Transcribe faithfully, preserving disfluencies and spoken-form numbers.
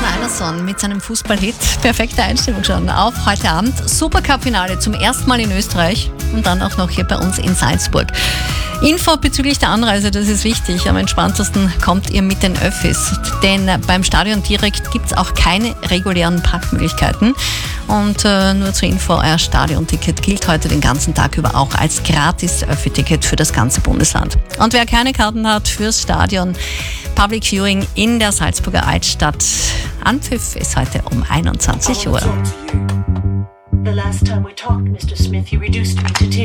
Einerson mit seinem Fußballhit. Perfekte Einstimmung schon auf heute Abend. Supercup-Finale zum ersten Mal in Österreich und dann auch noch hier bei uns in Salzburg. Info bezüglich der Anreise, das ist wichtig. Am entspanntesten kommt ihr mit den Öffis, denn beim Stadion direkt gibt es auch keine regulären Parkmöglichkeiten. Und äh, nur zur Info, euer Stadionticket gilt heute den ganzen Tag über auch als gratis Öffi-Ticket für das ganze Bundesland. Und wer keine Karten hat fürs Stadion, Public Viewing in der Salzburger Altstadt. Anpfiff ist heute um einundzwanzig Uhr. The last time we talked, Mister Smith, you reduced me to tears.